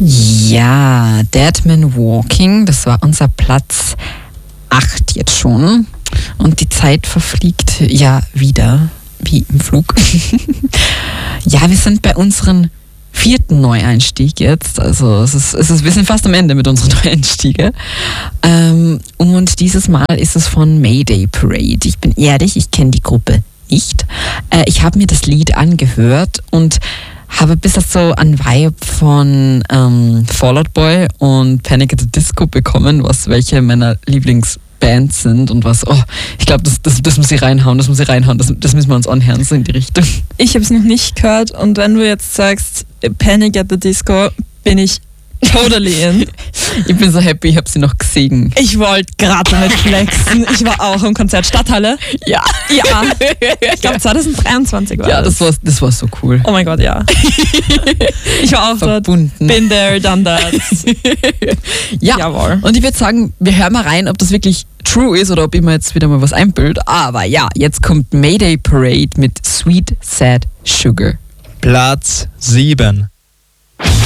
Ja, Dead Man Walking, das war unser Platz 8 jetzt schon. Und die Zeit verfliegt ja wieder, wie im Flug. Ja, wir sind bei unserem 4. Neueinstieg jetzt. Also wir sind fast am Ende mit unseren Neueinstiegen. Und dieses Mal ist es von Mayday Parade. Ich bin ehrlich, ich kenne die Gruppe nicht. Ich habe mir das Lied angehört und habe bis das so einen Vibe von Fall Out Boy und Panic at the Disco bekommen, was welche meiner Lieblingsbands sind und was, ich glaube, das muss ich reinhauen, das müssen wir uns anhören, so in die Richtung. Ich habe es noch nicht gehört und wenn du jetzt sagst Panic at the Disco, bin ich totally in. Ich bin so happy, ich habe sie noch gesehen. Ich wollte gerade damit flexen. Ich war auch im Konzert Stadthalle. Ja. Ja. Ich glaube 2023 war das war so cool. Oh mein Gott, ja. Ich war auch verbunden. Dort. Been there, done that. Ja. Jawohl. Und ich würde sagen, wir hören mal rein, ob das wirklich true ist oder ob ich mir jetzt wieder mal was einbilde. Aber ja, jetzt kommt Mayday Parade mit Sweet Sad Sugar. Platz 7.